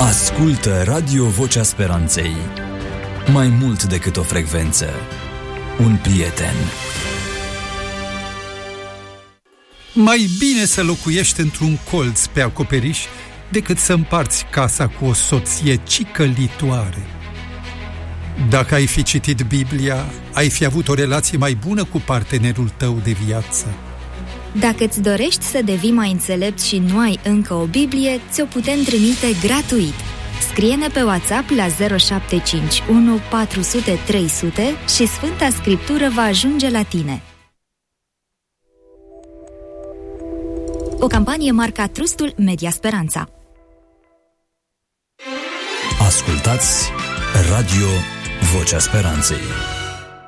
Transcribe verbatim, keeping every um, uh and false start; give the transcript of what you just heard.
Ascultă Radio Vocea Speranței. Mai mult decât o frecvență, un prieten. Mai bine să locuiești într-un colț pe acoperiș decât să împarți casa cu o soție cicălitoare. Dacă ai fi citit Biblia, ai fi avut o relație mai bună cu partenerul tău de viață. Dacă îți dorești să devii mai înțelept și nu ai încă o Biblie, ți-o putem trimite gratuit. Scrie-ne pe WhatsApp la zero șapte cinci unu patru zero zero trei zero zero și Sfânta Scriptură va ajunge la tine. O campanie marca Trustul Media Speranța. Ascultați Radio Vocea Speranței.